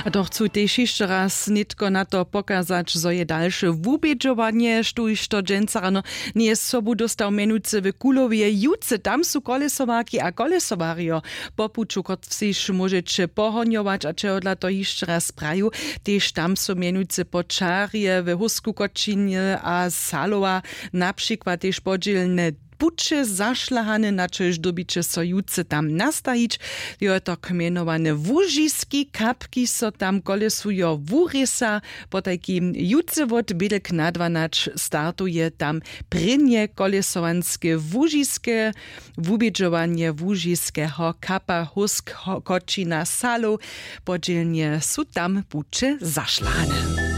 A to chcú tiež ešte raz nitko na to pokazať, zo je dalsze wubědžovanie, štuž to džencarano nie sobu dostal menúce v Kulovie Juce. Tam sú kolesováky a kolesovário. Popuču, kot vsiš môžete pohoňovať a čehodla to ešte raz prajú. Tiež tam sú menúce počárie v Husku Kočine a Salova. Napríklad tiež podžielne buče zašľahané, na čož dobiče so juce tam nastajič. Je to kmenované wúžisky, kapky so tam kolesujo wúrisa, po takým jucevod bydek na 12 startuje tam prinje kolesovanské wúžiske, wubědžovanie wúžiského kapa Husk Kočina Salo, podžielne sú tam buče zašľahané.